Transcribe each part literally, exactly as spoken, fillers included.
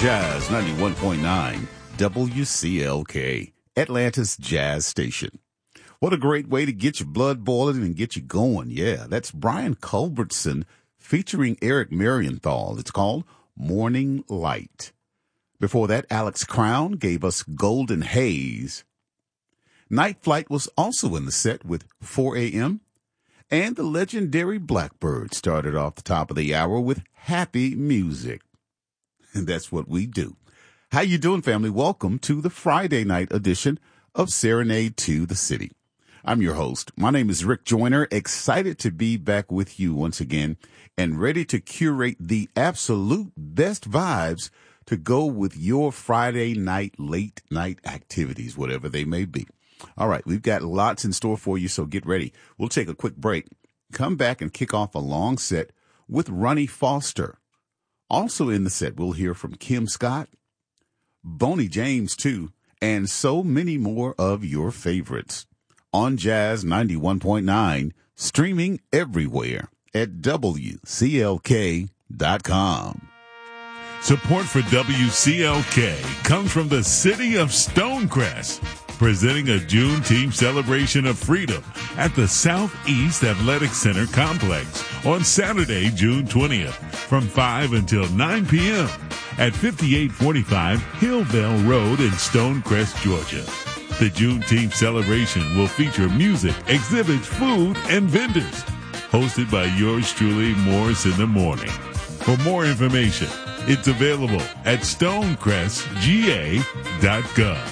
Jazz ninety-one point nine W C L K, Atlanta's Jazz Station. What a great way to get your blood boiling and get you going. Yeah, that's Brian Culbertson featuring Eric Marienthal. It's called Morning Light. Before that, Alex Crown gave us Golden Haze. Night Flight was also in the set with four a.m. And the legendary Blackbird started off the top of the hour with happy music. And that's what we do. How you doing, family? Welcome to the Friday night edition of Serenade to the City. I'm your host. My name is Rick Joyner, excited to be back with you once again and ready to curate the absolute best vibes to go with your Friday night, late night activities, whatever they may be. All right, we've got lots in store for you, so get ready. We'll take a quick break, come back and kick off a long set with Ronnie Foster. Also in the set, we'll hear from Kim Scott, Boney James, too, and so many more of your favorites on Jazz ninety-one point nine, streaming everywhere at W C L K dot com. Support for W C L K comes from the city of Stonecrest, presenting a Juneteenth celebration of freedom at the Southeast Athletic Center complex on Saturday, June twentieth, from five until nine p.m. at fifty-eight forty-five Hillbell Road in Stonecrest, Georgia. The Juneteenth celebration will feature music, exhibits, food, and vendors. Hosted by yours truly, Morris in the Morning. For more information, it's available at stonecrest g a dot gov.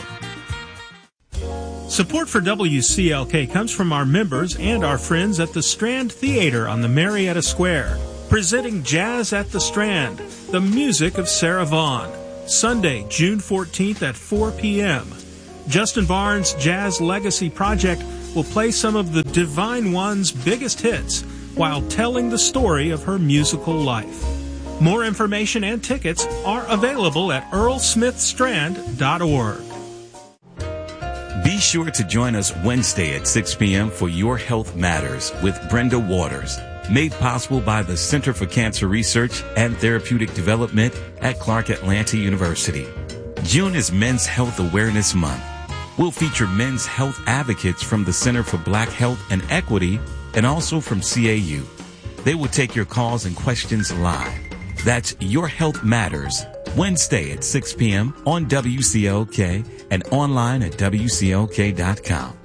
Support for W C L K comes from our members and our friends at the Strand Theater on the Marietta Square, presenting Jazz at the Strand, the music of Sarah Vaughan, Sunday, June fourteenth at four p.m. Justin Barnes' Jazz Legacy Project will play some of the Divine One's biggest hits while telling the story of her musical life. More information and tickets are available at earl smith strand dot org. Be sure to join us Wednesday at six p.m. for Your Health Matters with Brenda Waters, made possible by the Center for Cancer Research and Therapeutic Development at Clark Atlanta University. June is Men's Health Awareness Month. We'll feature men's health advocates from the Center for Black Health and Equity and also from C A U. They will take your calls and questions live. That's Your Health Matters, Wednesday at six p.m. on W C L K and online at W C L K dot com.